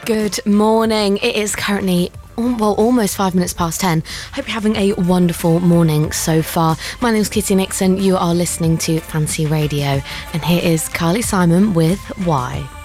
Good morning. It is currently almost 5 minutes past 10. Hope you're having a wonderful morning so far. My name's Kitty Nixon. You are listening to Fancy Radio, and here is Carly Simon with Why.